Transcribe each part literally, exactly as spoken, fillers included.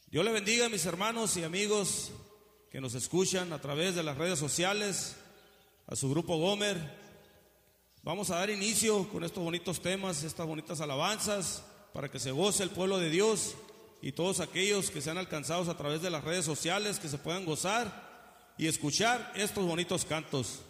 Dios le bendiga a mis hermanos y amigos que nos escuchan a través de las redes sociales, a su grupo Gomer. Vamos a dar inicio con estos bonitos temas, estas bonitas alabanzas, para que se goce el pueblo de Dios y todos aquellos que sean alcanzados a través de las redes sociales, que se puedan gozar y escuchar estos bonitos cantos.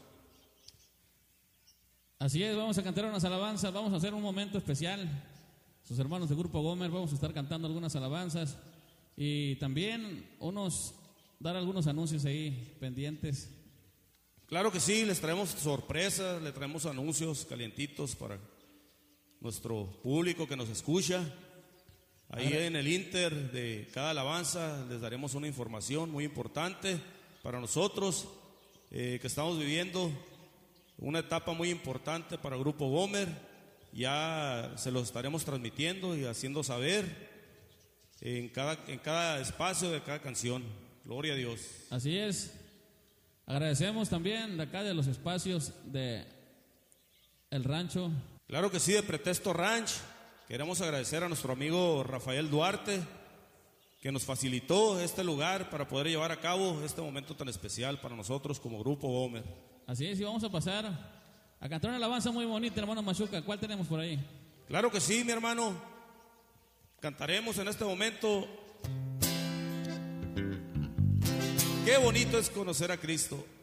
Así es, vamos a cantar unas alabanzas, vamos a hacer un momento especial. Sus hermanos de Grupo Gomer, vamos a estar cantando algunas alabanzas y también unos, dar algunos anuncios ahí pendientes. Claro que sí, les traemos sorpresas, les traemos anuncios calientitos para nuestro público que nos escucha. Ahí en el inter de cada alabanza les daremos una información muy importante para nosotros, eh, que estamos viviendo una etapa muy importante para el Grupo Gomer. Ya se los estaremos transmitiendo y haciendo saber en cada, en cada espacio de cada canción. Gloria a Dios. Así es. Agradecemos también de acá de los espacios de El Rancho. Claro que sí, de Pretexto Ranch. Queremos agradecer a nuestro amigo Rafael Duarte, que nos facilitó este lugar para poder llevar a cabo este momento tan especial para nosotros como Grupo Gomer. Así es, y vamos a pasar a cantar una alabanza muy bonita, hermano Machuca. ¿Cuál tenemos por ahí? Claro que sí, mi hermano. Cantaremos en este momento. Qué bonito es conocer a Cristo.